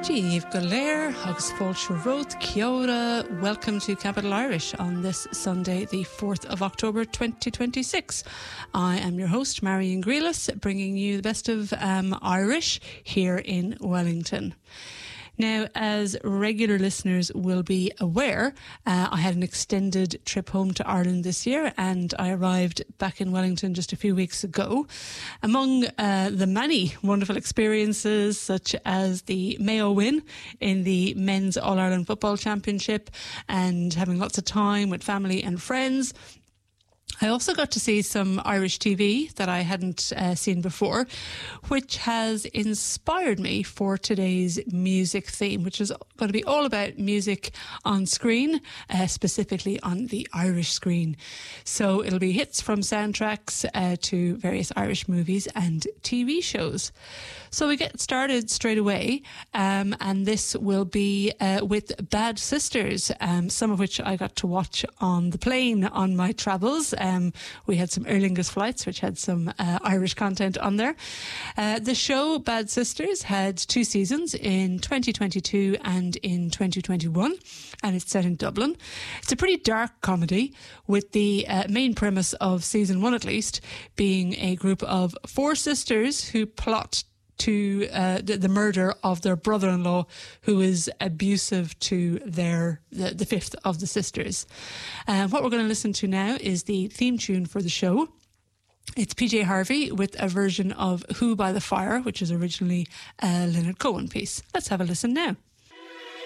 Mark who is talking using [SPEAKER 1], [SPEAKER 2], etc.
[SPEAKER 1] Díomh go léir agus fáilte rót Kia ora. Welcome to Capital Irish on this Sunday, the 4th of October 2026. I am your host, Marion Grealis, bringing you the best of Irish here in Wellington. Now, as regular listeners will be aware, I had an extended trip home to Ireland this year, and I arrived back in Wellington just a few weeks ago. Among the many wonderful experiences, such as the Mayo win in the Men's All-Ireland Football Championship and having lots of time with family and friends, I also got to see some Irish TV that I hadn't seen before, which has inspired me for today's music theme, which is going to be all about music on screen, specifically on the Irish screen. So it'll be hits from soundtracks to various Irish movies and TV shows. So we get started straight away, and this will be with Bad Sisters, some of which I got to watch on the plane on my travels. We had some Aer Lingus flights which had some Irish content on there. The show Bad Sisters had 2 seasons in 2022 and in 2021, and it's set in Dublin. It's a pretty dark comedy, with the main premise of season 1 at least being a group of 4 sisters who plot to the murder of their brother-in-law, who is abusive to the fifth of the sisters. What we're going to listen to now is the theme tune for the show. It's PJ Harvey with a version of Who by the Fire, which is originally a Leonard Cohen piece. Let's have a listen now.